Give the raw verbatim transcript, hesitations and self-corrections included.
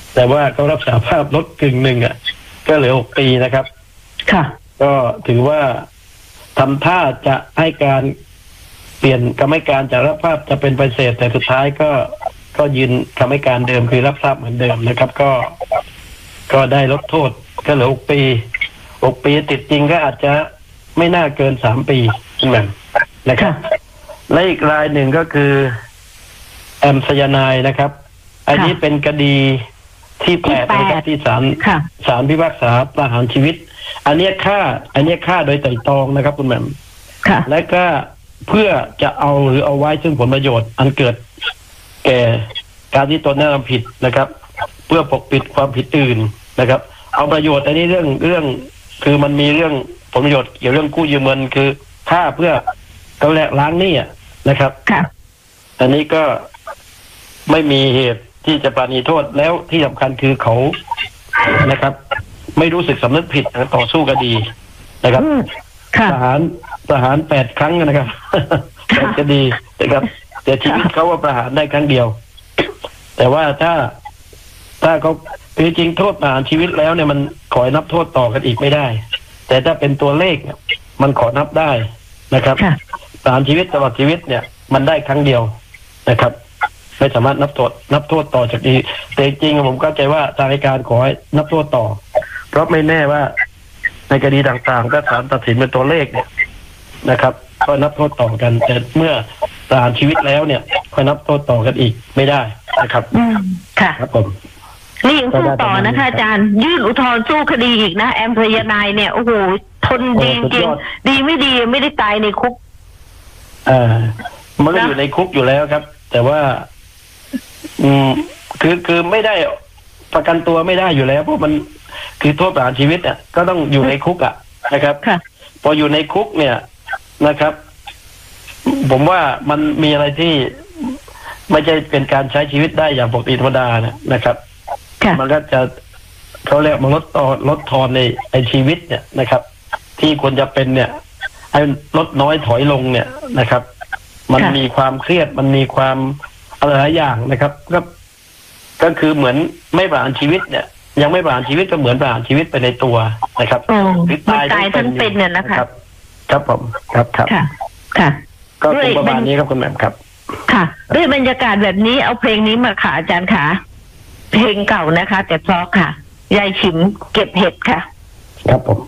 แต่ว่าเขารับสารภาพลดกึ่งหนึ่งอ่ะก็เหลือหกปีนะครับค่ะก็ถือว่าทำท่าจะให้การเปลี่ยนคำให้การจากรับสารภาพจะเป็นปฏิเสธแต่สุดท้ายก็ก็ยืนคำให้การเดิมคือรับทราบเหมือนเดิมนะครับ ก็ก็ได้ลดโทษก็เหลือหกปีหกปีติดจริงก็อาจจะไม่น่าเกินสามปีนั่นนะครับและอีกรายหนึ่งก็คือแอมไซยาไนด์นะครับอันนี้เป็นคดีที่แปดนะครับที่ศาลศาลพิพากษาประหารชีวิตอันนี้ฆ่าอันนี้ฆ่าโดยไตร่ตรองนะครับคุณแม่มและก็เพื่อจะเอาหรือเอาไว้ซึ่งผลประโยชน์อันเกิดแก่การที่ตนได้ทำผิดนะครับเพื่อปกปิดความผิดอื่นนะครับเอาประโยชน์อันนี้เรื่องเรื่องคือมันมีเรื่องผลประโยชน์เกี่ยวเรื่องกู้ยืมเงินคือฆ่าเพื่อเขาแลกล้างหนี้นะครับอันนี้ก็ไม่มีเหตุที่จะปราณีโทษแล้วที่สำคัญคือเขานะครับไม่รู้สึกสำนึกผิดต่อสู้คดีนะครับประหารประหารแปดครั้งนะครับแปดคดีนะครับแต่ชีวิตเขาว่าประหารได้ครั้งเดียวแต่ว่าถ้าถ้าเขาคือจริงโทษประหารชีวิตแล้วเนี่ยมันขอนับโทษต่อกันอีกไม่ได้แต่ถ้าเป็นตัวเลขมันขอนับได้นะครับประหารชีวิตตลอดชีวิตเนี่ยมันได้ครั้งเดียวนะครับไม่สามารถนับโทษนับโทษต่อจากนี้แต่จริงผมเข้าใจว่าทางอัยการขอให้นับโทษต่อเพราะไม่แน่ว่าในคดีต่างๆถ้าศาลตัดสินเป็นตัวเลขเนี่ยนะครับก็นับโทษต่อกันแต่เมื่อประหารชีวิตแล้วเนี่ยก็นับโทษต่อกันอีกไม่ได้นะครับอืมค่ะครับผมนี่ยังสู้ต่อนะคะอาจารย์ยื่นอุทธรณ์สู้คดีอีกนะแอมไซยาไนด์เนี่ยโอ้โหทนดีจริงดีไม่ดีไม่ได้ตายในคุกอ่ามันก็อยู่ในคุกอยู่แล้วครับแต่ว่าอืมคือคือไม่ได้ประกันตัวไม่ได้อยู่แล้วเพราะมันคือโทษประหารชีวิตอ่ะก็ต้องอยู่ในคุกอ่ะนะครับพออยู่ในคุกเนี่ยนะครับผมว่ามันมีอะไรที่ไม่ใช่เป็นการใช้ชีวิตได้อย่างปกติธรรมดานะนะครับมันก็จะเขาเรียกมันลดตอนลดทอนในในชีวิตเนี่ยนะครับที่ควรจะเป็นเนี่ยให้ลดน้อยถอยลงเนี่ยนะครับมันมีความเครียดมันมีความอะไรหลายอย่างนะครับก็ก็คือเหมือนไม่ประหารชีวิตเนี่ยยังไม่ประหารชีวิตก็เหมือนประหารชีวิตไปในตัวนะครับหรือตายทั้งเป็นเนี่ยนะคะครับผมครับครับค่ะค่ะก็เป็นประมาณนี้ครับคุณแม่ครับค่ะด้วยบรรยากาศแบบนี้เอาเพลงนี้มาค่ะอาจารย์ค่ะเพลงเก่านะคะแต่เพราะค่ะยายฉิมเก็บเห็ดค่ะครับผม